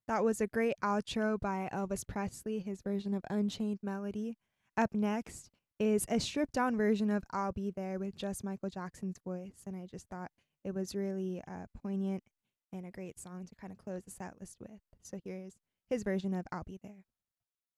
That was a great outro by Elvis Presley, his version of Unchained Melody. Up next is a stripped down version of I'll Be There with just Michael Jackson's voice. And I just thought it was really poignant and a great song to kind of close the set list with. So here's his version of I'll Be There.